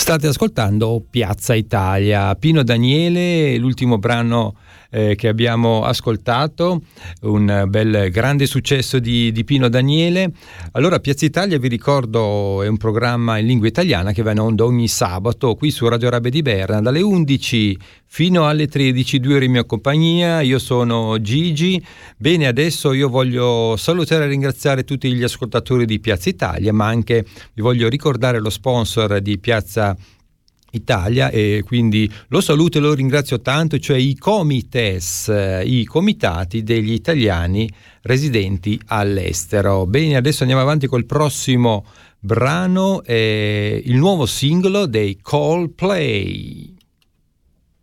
State ascoltando Piazza Italia. Pino Daniele, l'ultimo brano che abbiamo ascoltato, un bel grande successo di Pino Daniele. Allora, Piazza Italia, vi ricordo, è un programma in lingua italiana che va in onda ogni sabato qui su Radio Rabe di Berna dalle 11 fino alle 13, 2 ore in mia compagnia. Io sono Gigi. Bene, adesso io voglio salutare e ringraziare tutti gli ascoltatori di Piazza Italia, ma anche vi voglio ricordare lo sponsor di Piazza Italia, e quindi lo saluto e lo ringrazio tanto, cioè i Comites, i comitati degli italiani residenti all'estero. Bene, adesso andiamo avanti col prossimo brano, il nuovo singolo dei Coldplay.